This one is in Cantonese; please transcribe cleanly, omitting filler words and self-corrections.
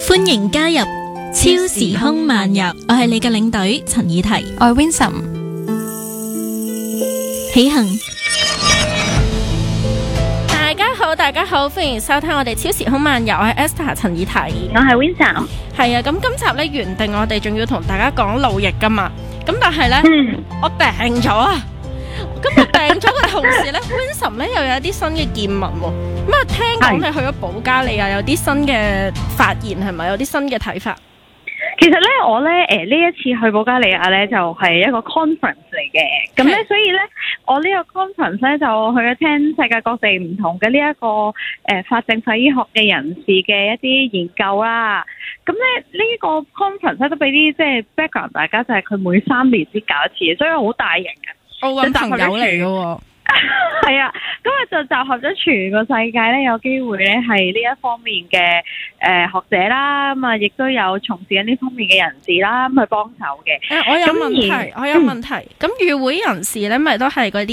歡迎加入超時空漫遊，我係你嘅領隊陳以提， 我係 Winsome。 起行。 大家好，歡迎收聽我哋超時空漫遊，我係 Esther 陳以提， 我係 Winsome。 係啊，咁今集咧原定我哋仲要同大家講路易噶嘛，咁但係咧我病咗啊，咁我病咗嘅同時咧，Winsome 咧又有啲新嘅見聞喎，咁啊聽講你去咗保加利亞有啲新嘅發現係咪？有啲新嘅睇法？ 其實咧，我咧呢一次去保加利亞咧就係一個 conference 嚟嘅，咁咧所以咧我呢個 conference 咧就去咗聽世界各地唔同嘅呢一個法證法醫學嘅人士嘅一啲研究啦。咁咧呢個 conference 咧都俾啲即係 background 大家，就係佢每3年先搞一次，所以好大型嘅。 奧運朋友嚟嘅喎。 係啊，咁啊就集合咗全個世界咧，有機會咧係呢一方面嘅學者啦，咁啊亦都有從事緊呢方面嘅人士啦，咁去幫手嘅。 我有問題，咁與會人士咧咪都係嗰啲